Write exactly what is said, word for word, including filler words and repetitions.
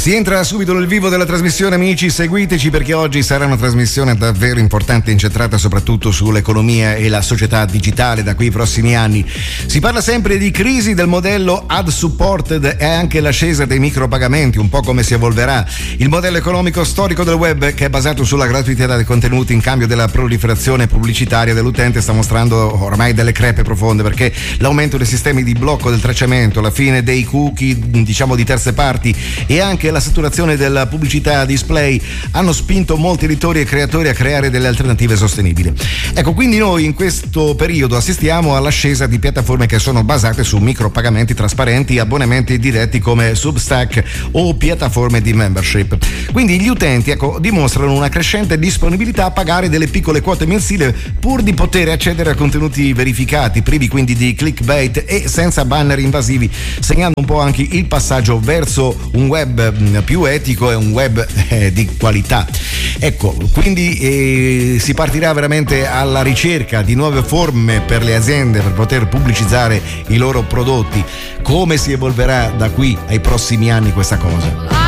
Si entra subito nel vivo della trasmissione, amici, seguiteci perché oggi sarà una trasmissione davvero importante, incentrata soprattutto sull'economia e la società digitale da qui ai prossimi anni. Si parla sempre di crisi del modello ad supported e anche l'ascesa dei micropagamenti, un po' come si evolverà il modello economico storico del web, che è basato sulla gratuità dei contenuti in cambio della proliferazione pubblicitaria dell'utente, sta mostrando ormai delle crepe profonde, perché l'aumento dei sistemi di blocco del tracciamento, la fine dei cookie, diciamo di terze parti, e anche la saturazione della pubblicità display hanno spinto molti editori e creatori a creare delle alternative sostenibili. Ecco, quindi noi in questo periodo assistiamo all'ascesa di piattaforme che sono basate su micropagamenti trasparenti, abbonamenti diretti come Substack o piattaforme di membership. Quindi gli utenti, ecco, dimostrano una crescente disponibilità a pagare delle piccole quote mensili pur di poter accedere a contenuti verificati, privi quindi di clickbait e senza banner invasivi, segnando un po' anche il passaggio verso un web più etico e un web eh, di qualità. Ecco, quindi eh, si partirà veramente alla ricerca di nuove forme per le aziende per poter pubblicizzare i loro prodotti. Come si evolverà da qui ai prossimi anni questa cosa?